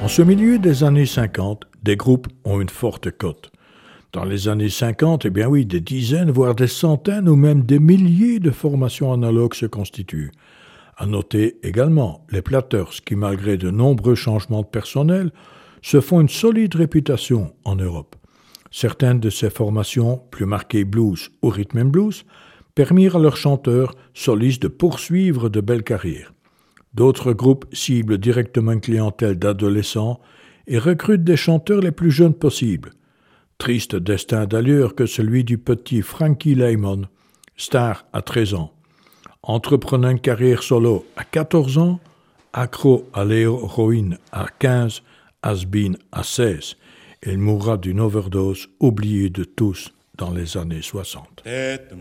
En ce milieu des années 50, des groupes ont une forte cote. Dans les années 50, eh bien oui, des dizaines, voire des centaines ou même des milliers de formations analogues se constituent. À noter également les Platters qui, malgré de nombreux changements de personnel, se font une solide réputation en Europe. Certaines de ces formations, plus marquées blues ou rhythm and blues, permirent à leurs chanteurs solistes de poursuivre de belles carrières. D'autres groupes ciblent directement une clientèle d'adolescents et recrutent des chanteurs les plus jeunes possibles. Triste destin d'ailleurs que celui du petit Frankie Lymon, star à 13 ans. Entreprenant une carrière solo à 14 ans, accro à l'héroïne à 15, has-been à 16. Il mourra d'une overdose oubliée de tous dans les années 60.